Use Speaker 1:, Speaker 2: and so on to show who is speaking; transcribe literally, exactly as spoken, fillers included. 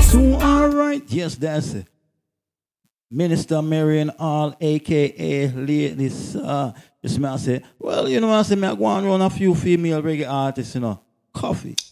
Speaker 1: So alright, yes, that's it. Minister Marion Hall, aka Ladies, uh, this man say, well, you know, I say, me I go and run a few female reggae artists, you know, coffee.